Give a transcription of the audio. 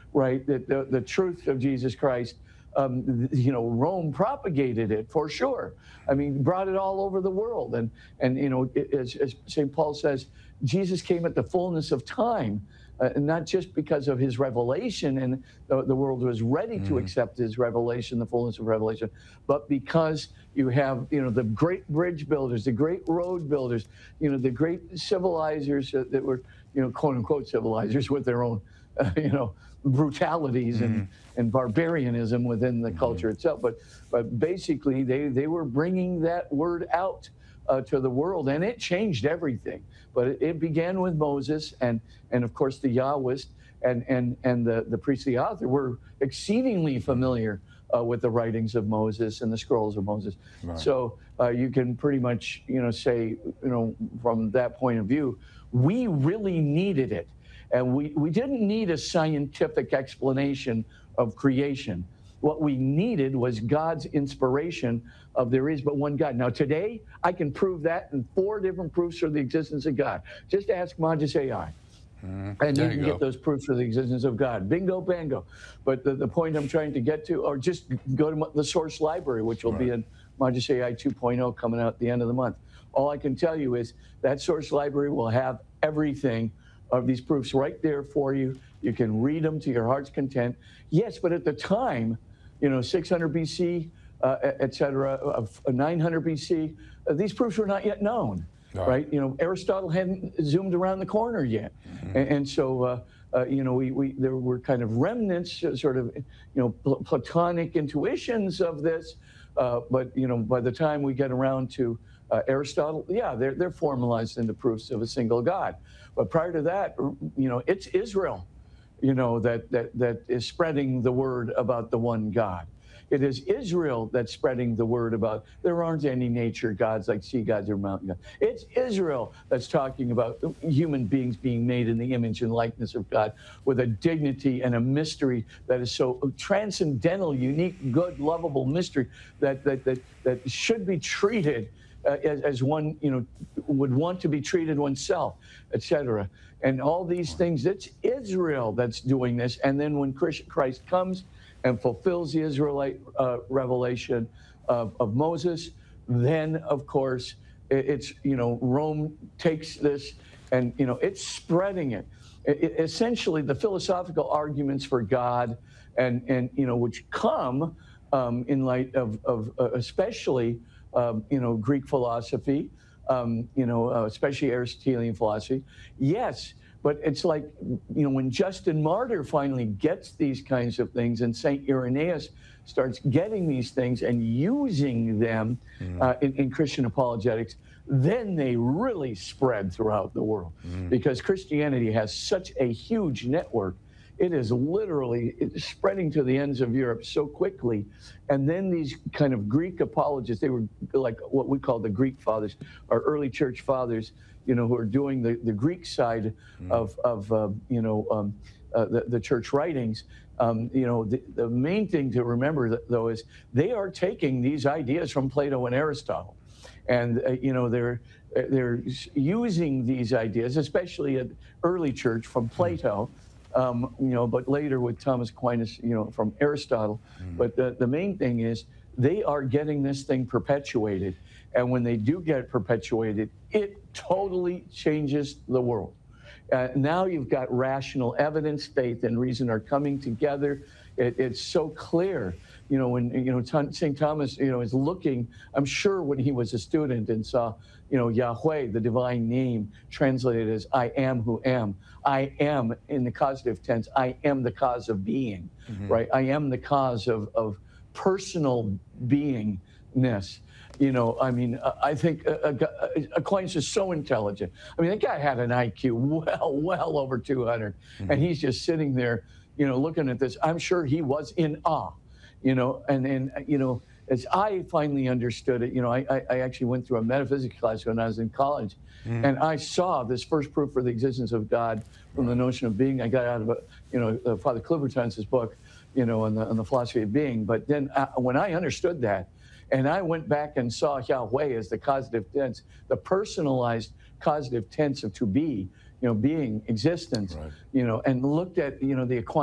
right? That the truth of Jesus Christ, Rome propagated it for sure. I mean, brought it all over the world. And as St. Paul says, Jesus came at the fullness of time, not just because of his revelation, and the world was ready to accept his revelation, the fullness of revelation, but because you have, the great bridge builders, the great road builders, the great civilizers that were, quote unquote civilizers with their own, brutalities and barbarianism within the culture itself. But basically, they were bringing that word out to the world, and it changed everything. But it began with Moses, and of course the Yahwist and the priestly author were exceedingly familiar with the writings of Moses and the scrolls of Moses. Right. So you can pretty much say from that point of view, we really needed it, and we didn't need a scientific explanation of creation. What we needed was God's inspiration of there is but one God. Now today, I can prove that in 4 different proofs for the existence of God. Just ask Magis AI. And you can get those proofs for the existence of God. Bingo, bango. But the point I'm trying to get to, or just go to the source library, which will be in Magis AI 2.0 coming out at the end of the month. All I can tell you is that source library will have everything of these proofs right there for you. You can read them to your heart's content. Yes, but at the time, 600 BC, et cetera, 900 BC, these proofs were not yet known, right? Aristotle hadn't zoomed around the corner yet. And so, there were kind of remnants, sort of, Platonic intuitions of this. But, by the time we get around to Aristotle, they're formalized into proofs of a single God. But prior to that, it's Israel, that is spreading the word about the one God. It is Israel that's spreading the word about there aren't any nature gods like sea gods or mountain gods. It's Israel that's talking about human beings being made in the image and likeness of God with a dignity and a mystery that is so transcendental, unique, good, lovable mystery that should be treated as one, would want to be treated oneself, etc. And all these things, it's Israel that's doing this. And then when Christ comes and fulfills the Israelite revelation of Moses, then, of course, it's, Rome takes this and, it's spreading it. Essentially, the philosophical arguments for God and which come in light of especially, Greek philosophy, especially Aristotelian philosophy. Yes, but it's like, when Justin Martyr finally gets these kinds of things and St. Irenaeus starts getting these things and using them in Christian apologetics, then they really spread throughout the world because Christianity has such a huge network. It is literally spreading to the ends of Europe so quickly. And then these kind of Greek apologists, they were like what we call the Greek fathers, or early church fathers, who are doing the Greek side of the church writings. The main thing to remember, though, is they are taking these ideas from Plato and Aristotle. And, they're using these ideas, especially at early church from Plato, but later with Thomas Aquinas, from Aristotle. But the main thing is they are getting this thing perpetuated. And when they do get it perpetuated, it totally changes the world. Now you've got rational evidence, faith and reason are coming together. It's so clear, when St. Thomas, is looking, I'm sure when he was a student and saw, Yahweh, the divine name, translated as I am who am. I am, in the causative tense, I am the cause of being, right? I am the cause of personal beingness. I think Aquinas is so intelligent. I mean, that guy had an IQ well over 200, and he's just sitting there, looking at this. I'm sure he was in awe, as I finally understood it, I actually went through a metaphysics class when I was in college, and I saw this first proof for the existence of God from the notion of being. I got out of Father Clibberton's book, on the philosophy of being. But then when I understood that, and I went back and saw Yahweh as the causative tense, the personalized causative tense of to be, being, existence, and looked at, the Aquinas